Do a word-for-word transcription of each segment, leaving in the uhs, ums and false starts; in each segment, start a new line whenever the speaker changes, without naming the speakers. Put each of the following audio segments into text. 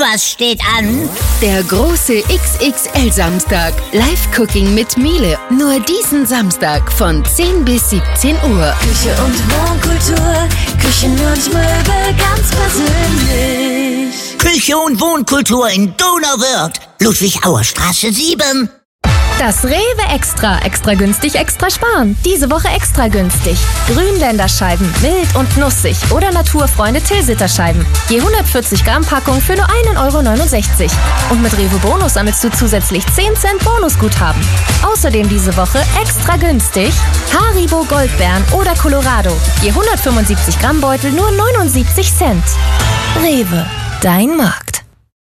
was steht an?
Der große X X L-Samstag. Live-Cooking mit Miele. Nur diesen Samstag von zehn bis siebzehn Uhr.
Küche und Wohnkultur, Küchen und Möbel ganz persönlich.
Küche und Wohnkultur in Donauwörth. Ludwig-Auer-Straße sieben.
Das Rewe Extra. Extra günstig, extra sparen. Diese Woche extra günstig. Grünländerscheiben, mild und nussig. Oder Naturfreunde Tilsiter-Scheiben. Je hundertvierzig Gramm Packung für nur ein Euro neunundsechzig. Und mit Rewe Bonus sammelst du zusätzlich zehn Cent Bonusguthaben. Außerdem diese Woche extra günstig Haribo Goldbeeren oder Colorado. Je hundertfünfundsiebzig Gramm Beutel nur neunundsiebzig Cent. Rewe, dein Markt.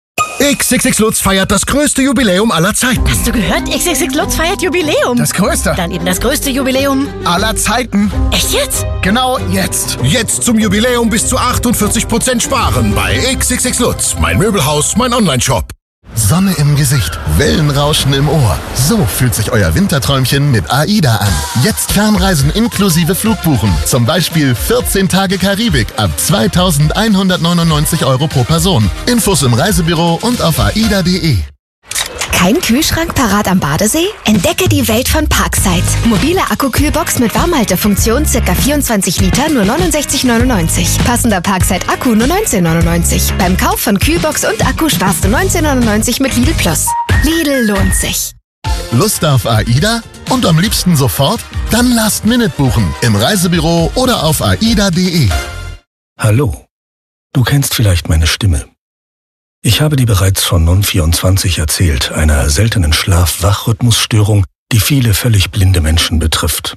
X X X Lutz feiert das größte Jubiläum aller Zeiten.
Hast du gehört? X X X Lutz feiert Jubiläum.
Das größte.
Dann eben das größte Jubiläum
aller Zeiten.
Echt jetzt?
Genau jetzt. Jetzt zum Jubiläum bis zu achtundvierzig Prozent sparen bei X X X Lutz. Mein Möbelhaus, mein Onlineshop. Sonne im Gesicht, Wellenrauschen im Ohr. So fühlt sich euer Winterträumchen mit AIDA an. Jetzt Fernreisen inklusive Flugbuchen. Zum Beispiel vierzehn Tage Karibik ab zweitausendeinhundertneunundneunzig Euro pro Person. Infos im Reisebüro und auf aida punkt de.
Kein Kühlschrank parat am Badesee? Entdecke die Welt von Parkside. Mobile Akkukühlbox mit Warmhaltefunktion, ca. vierundzwanzig Liter, nur neunundsechzig neunundneunzig. Passender Parkside-Akku nur neunzehn neunundneunzig. Beim Kauf von Kühlbox und Akku sparst du neunzehn neunundneunzig mit Lidl Plus. Lidl lohnt sich.
Lust auf AIDA? Und am liebsten sofort? Dann Last Minute buchen. Im Reisebüro oder auf aida punkt de.
Hallo. Du kennst vielleicht meine Stimme. Ich habe dir bereits von Non vierundzwanzig erzählt, einer seltenen Schlaf-Wach-Rhythmusstörung, die viele völlig blinde Menschen betrifft.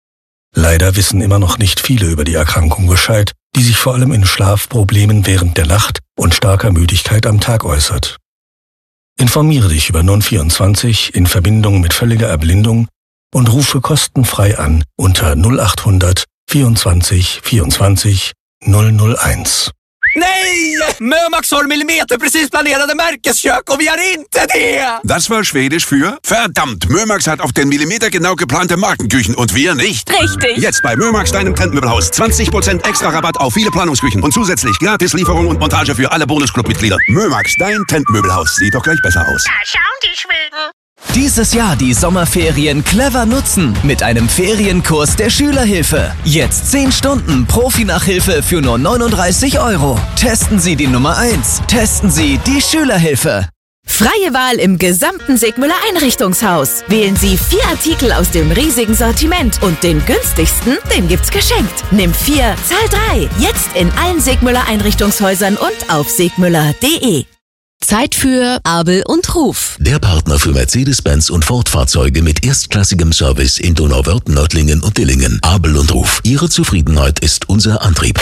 Leider wissen immer noch nicht viele über die Erkrankung Bescheid, die sich vor allem in Schlafproblemen während der Nacht und starker Müdigkeit am Tag äußert. Informiere dich über Non vierundzwanzig in Verbindung mit völliger Erblindung und rufe kostenfrei an unter null achthundert vierundzwanzig vierundzwanzig null null eins.
Nej! Mömax har millimeterprecis planerade Märkeskök och vi har inte det!
Das war Schwedisch für verdammt, Mömax hat auf den Millimeter genau geplante Markenküchen und wir nicht.
Richtig.
Jetzt bei Mömax, deinem Trendmöbelhaus. zwanzig Prozent extra Rabatt auf viele Planungsküchen und zusätzlich Gratis-Lieferung und Montage für alle Bonusclub-Mitglieder. Mömax, dein Trendmöbelhaus. Sieht doch gleich besser aus.
Da schauen die Schweden.
Dieses Jahr die Sommerferien clever nutzen mit einem Ferienkurs der Schülerhilfe. Jetzt zehn Stunden Profi-Nachhilfe für nur neununddreißig Euro. Testen Sie die Nummer eins. Testen Sie die Schülerhilfe.
Freie Wahl im gesamten Segmüller Einrichtungshaus. Wählen Sie vier Artikel aus dem riesigen Sortiment und den günstigsten, den gibt's geschenkt. Nimm vier, zahl drei. Jetzt in allen Segmüller Einrichtungshäusern und auf segmüller punkt de. Zeit für Abel und Ruf.
Der Partner für Mercedes-Benz und Ford-Fahrzeuge mit erstklassigem Service in Donauwörth, Nördlingen und Dillingen. Abel und Ruf. Ihre Zufriedenheit ist unser Antrieb.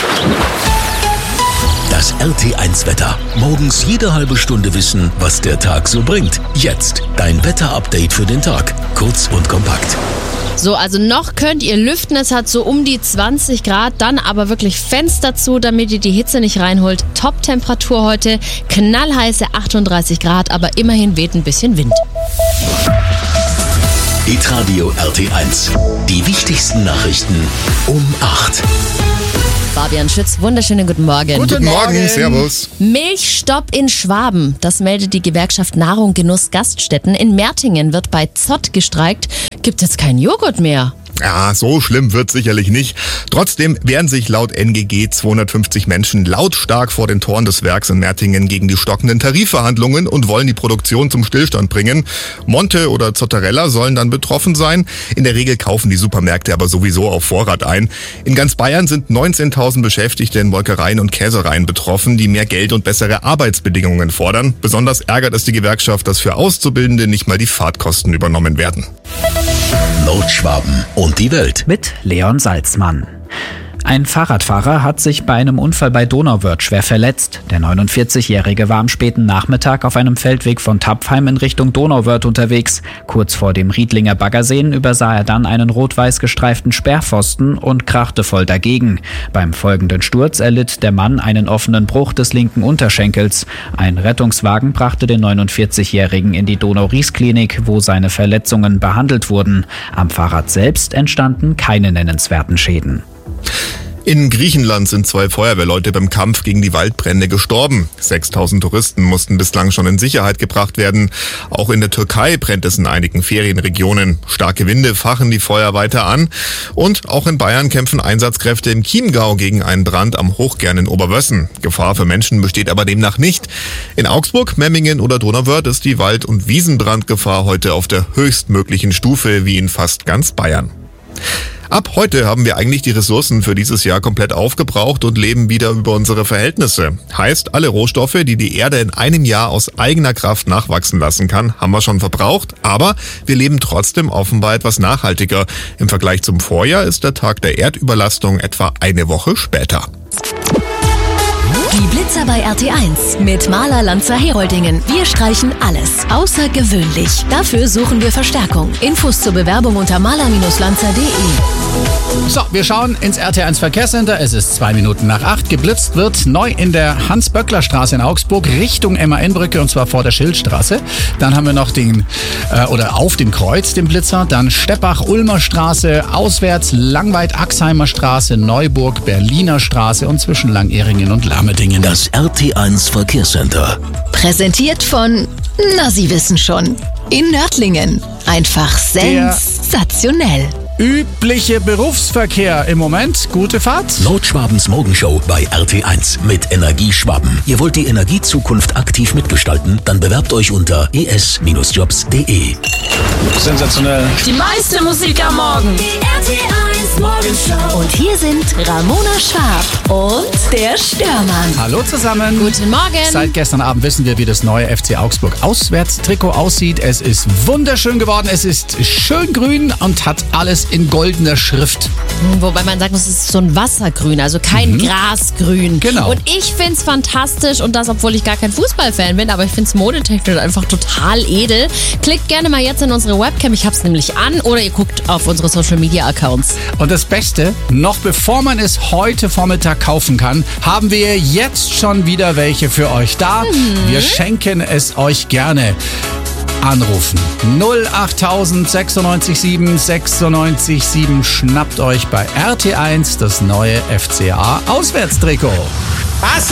Das R T eins Wetter. Morgens jede halbe Stunde wissen, was der Tag so bringt. Jetzt dein Wetter-Update für den Tag. Kurz und kompakt.
So, also noch könnt ihr lüften, es hat so um die zwanzig Grad, dann aber wirklich Fenster zu, damit ihr die Hitze nicht reinholt. Top-Temperatur heute, knallheiße achtunddreißig Grad, aber immerhin weht ein bisschen Wind.
Hitradio R T eins. Die wichtigsten Nachrichten um acht.
Fabian Schütz, wunderschönen guten Morgen.
Guten Morgen, servus.
Milchstopp in Schwaben, das meldet die Gewerkschaft Nahrung Genuss Gaststätten. In Mertingen wird bei Zott gestreikt, gibt jetzt keinen Joghurt mehr.
Ja, so schlimm wird sicherlich nicht. Trotzdem wehren sich laut N G G zweihundertfünfzig Menschen lautstark vor den Toren des Werks in Mertingen gegen die stockenden Tarifverhandlungen und wollen die Produktion zum Stillstand bringen. Monte oder Zottarella sollen dann betroffen sein. In der Regel kaufen die Supermärkte aber sowieso auf Vorrat ein. In ganz Bayern sind neunzehntausend Beschäftigte in Molkereien und Käsereien betroffen, die mehr Geld und bessere Arbeitsbedingungen fordern. Besonders ärgert es die Gewerkschaft, dass für Auszubildende nicht mal die Fahrtkosten übernommen werden.
Nordschwaben und die Welt.
Mit Leon Salzmann. Ein Fahrradfahrer hat sich bei einem Unfall bei Donauwörth schwer verletzt. Der neunundvierzigjährige war am späten Nachmittag auf einem Feldweg von Tapfheim in Richtung Donauwörth unterwegs. Kurz vor dem Riedlinger Baggerseen übersah er dann einen rot-weiß gestreiften Sperrpfosten und krachte voll dagegen. Beim folgenden Sturz erlitt der Mann einen offenen Bruch des linken Unterschenkels. Ein Rettungswagen brachte den neunundvierzigjährigen in die Donau-Ries-Klinik, wo seine Verletzungen behandelt wurden. Am Fahrrad selbst entstanden keine nennenswerten Schäden.
In Griechenland sind zwei Feuerwehrleute beim Kampf gegen die Waldbrände gestorben. sechstausend Touristen mussten bislang schon in Sicherheit gebracht werden. Auch in der Türkei brennt es in einigen Ferienregionen. Starke Winde fachen die Feuer weiter an. Und auch in Bayern kämpfen Einsatzkräfte im Chiemgau gegen einen Brand am Hochgern in Oberwössen. Gefahr für Menschen besteht aber demnach nicht. In Augsburg, Memmingen oder Donauwörth ist die Wald- und Wiesenbrandgefahr heute auf der höchstmöglichen Stufe wie in fast ganz Bayern. Ab heute haben wir eigentlich die Ressourcen für dieses Jahr komplett aufgebraucht und leben wieder über unsere Verhältnisse. Heißt, alle Rohstoffe, die die Erde in einem Jahr aus eigener Kraft nachwachsen lassen kann, haben wir schon verbraucht. Aber wir leben trotzdem offenbar etwas nachhaltiger. Im Vergleich zum Vorjahr ist der Tag der Erdüberlastung etwa eine Woche später.
Die Blitzer bei R T eins mit Maler Lanzer Heroldingen. Wir streichen alles. Außergewöhnlich. Dafür suchen wir Verstärkung. Infos zur Bewerbung unter maler lanzer punkt de.
So, wir schauen ins R T eins Verkehrscenter. Es ist zwei Minuten nach acht. Geblitzt wird neu in der Hans-Böckler-Straße in Augsburg Richtung M A N-Brücke und zwar vor der Schildstraße. Dann haben wir noch den, äh, oder auf dem Kreuz den Blitzer. Dann Steppach-Ulmer Straße, auswärts Langweid-Axheimer Straße, Neuburg, Berliner Straße und zwischen Lang-Ehringen und Lammerdingen.
Das R T eins Verkehrscenter.
Präsentiert von, na Sie wissen schon, in Nördlingen. Einfach sensationell.
Übliche Berufsverkehr im Moment. Gute Fahrt.
Nordschwabens Morgenshow bei R T eins mit Energieschwaben. Ihr wollt die Energiezukunft aktiv mitgestalten? Dann bewerbt euch unter e s jobs punkt de.
Sensationell.
Die meiste Musik am Morgen. Die R T eins Morgenshow.
Und hier sind Ramona Schwab und der Störmann.
Hallo zusammen.
Guten Morgen.
Seit gestern Abend wissen wir, wie das neue F C Augsburg Auswärtstrikot aussieht. Es ist wunderschön geworden. Es ist schön grün und hat alles in goldener Schrift.
Wobei man sagt, es ist so ein Wassergrün, also kein
Mhm.
Grasgrün.
Genau.
Und ich finde es fantastisch und das, obwohl ich gar kein Fußballfan bin, aber ich finde es modetechnisch einfach total edel. Klickt gerne mal jetzt in unsere Webcam, ich habe es nämlich an, oder ihr guckt auf unsere Social Media Accounts.
Und das Beste, noch bevor man es heute Vormittag kaufen kann, haben wir jetzt schon wieder welche für euch da.
Mhm.
Wir schenken es euch gerne. Anrufen. null achttausend sechsundneunzig sieben sechsundneunzig sieben. Schnappt euch bei R T eins das neue F C A Auswärtstrikot.
Was